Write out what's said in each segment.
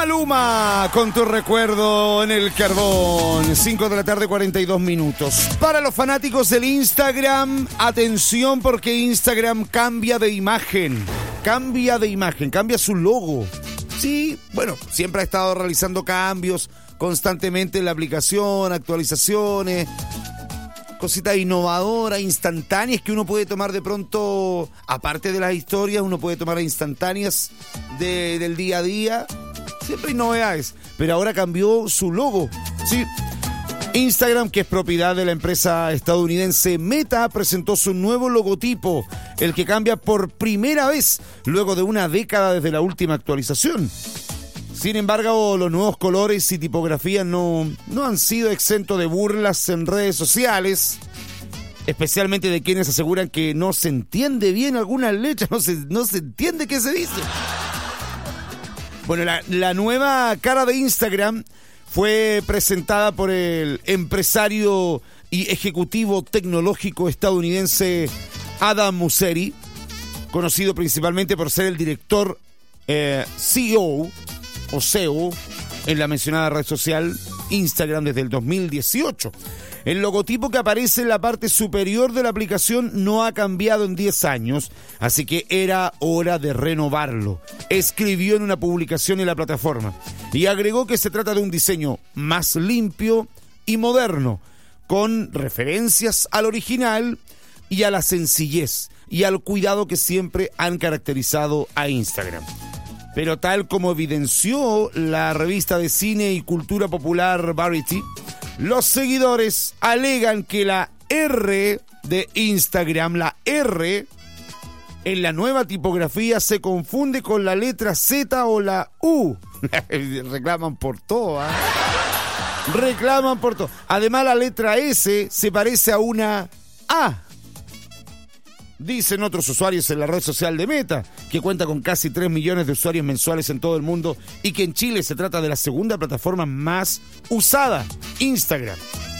Maluma con Tu Recuerdo en el Carbón. 5 de la tarde, 42 minutos. Para los fanáticos del Instagram, atención porque Instagram cambia de imagen. Cambia su logo. Sí, bueno, siempre ha estado realizando cambios constantemente en la aplicación, actualizaciones, cositas innovadoras, instantáneas que uno puede tomar de pronto, aparte de las historias, uno puede tomar instantáneas del día a día. Siempre hay novedades, pero ahora cambió su logo. Sí. Instagram, que es propiedad de la empresa estadounidense Meta, presentó su nuevo logotipo, el que cambia por primera vez luego de una década desde la última actualización. Sin embargo, los nuevos colores y tipografías no han sido exentos de burlas en redes sociales, especialmente de quienes aseguran que no se entiende bien algunas letras, no se entiende qué se dice. Bueno, la nueva cara de Instagram fue presentada por el empresario y ejecutivo tecnológico estadounidense Adam Mosseri, conocido principalmente por ser el director CEO o CEO en la mencionada red social Instagram desde el 2018. El logotipo que aparece en la parte superior de la aplicación no ha cambiado en 10 años, así que era hora de renovarlo, escribió en una publicación en la plataforma y agregó que se trata de un diseño más limpio y moderno, con referencias al original y a la sencillez y al cuidado que siempre han caracterizado a Instagram. Pero tal como evidenció la revista de cine y cultura popular Variety, los seguidores alegan que la R de Instagram, la R, en la nueva tipografía se confunde con la letra Z o la U. Reclaman por todo, ¿eh? Reclaman por todo. Además, la letra S se parece a una A. Dicen otros usuarios en la red social de Meta, que cuenta con casi 3 millones de usuarios mensuales en todo el mundo y que en Chile se trata de la segunda plataforma más usada, Instagram.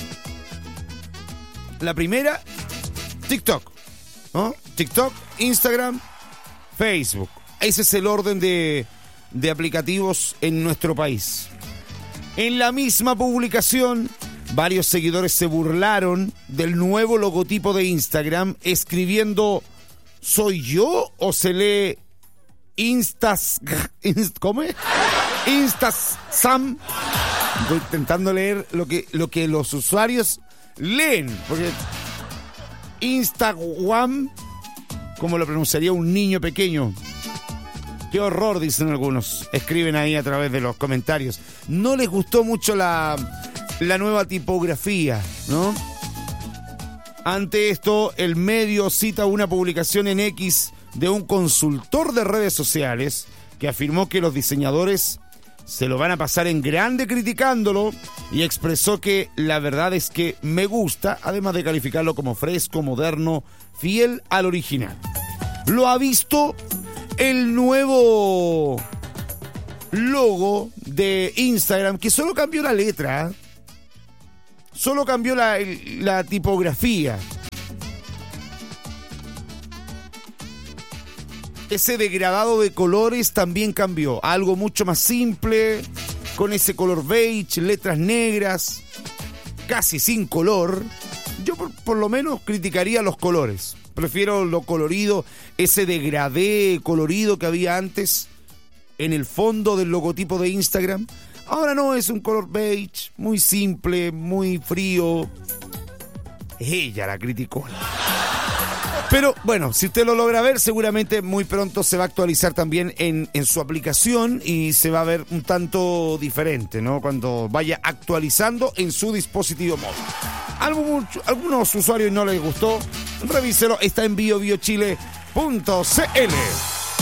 La primera, TikTok, ¿no? TikTok, Instagram, Facebook. Ese es el orden de aplicativos en nuestro país. En la misma publicación, varios seguidores se burlaron del nuevo logotipo de Instagram escribiendo ¿soy yo o se lee ¿cómo es? Instasam? Estoy intentando leer lo que los usuarios leen, porque Instagram, como lo pronunciaría un niño pequeño. Qué horror, dicen algunos. Escriben ahí a través de los comentarios. No les gustó mucho la nueva tipografía, ¿no? Ante esto, el medio cita una publicación en X de un consultor de redes sociales que afirmó que los diseñadores se lo van a pasar en grande criticándolo y expresó que la verdad es que me gusta, además de calificarlo como fresco, moderno, fiel al original. ¿Lo ha visto? El nuevo logo de Instagram, que solo cambió la letra, solo cambió la tipografía. Ese degradado de colores también cambió. Algo mucho más simple, con ese color beige, letras negras, casi sin color. Yo por lo menos criticaría los colores. Prefiero lo colorido, ese degradé colorido que había antes en el fondo del logotipo de Instagram. Ahora no, es un color beige, muy simple, muy frío. Ella la criticó. Pero bueno, si usted lo logra ver, seguramente muy pronto se va a actualizar también en su aplicación y se va a ver un tanto diferente, ¿no? Cuando vaya actualizando en su dispositivo móvil. Algunos usuarios no les gustó, revíselo, está en biobiochile.cl.